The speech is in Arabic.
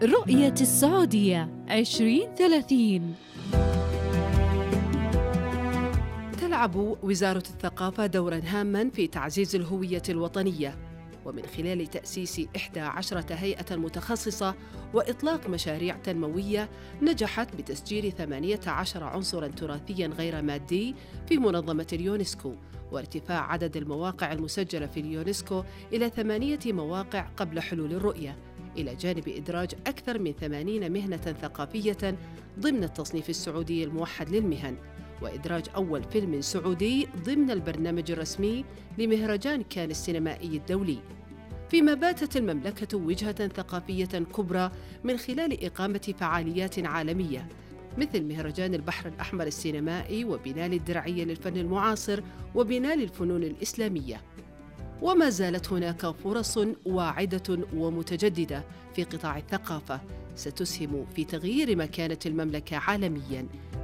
رؤية السعودية 2030. تلعب وزارة الثقافة دورا هاما في تعزيز الهوية الوطنية، ومن خلال تأسيس 11 هيئة متخصصة وإطلاق مشاريع تنموية نجحت بتسجيل 18 عنصراً تراثياً غير مادي في منظمة اليونسكو، وارتفاع عدد المواقع المسجلة في اليونسكو إلى 8 مواقع قبل حلول الرؤية، إلى جانب إدراج أكثر من 80 مهنة ثقافية ضمن التصنيف السعودي الموحد للمهن، وإدراج أول فيلم سعودي ضمن البرنامج الرسمي لمهرجان كان السينمائي الدولي. فيما باتت المملكة وجهة ثقافية كبرى من خلال إقامة فعاليات عالمية مثل مهرجان البحر الأحمر السينمائي وبنال الدرعية للفن المعاصر وبنال الفنون الإسلامية. وما زالت هناك فرص واعدة ومتجددة في قطاع الثقافة ستسهم في تغيير مكانة المملكة عالمياً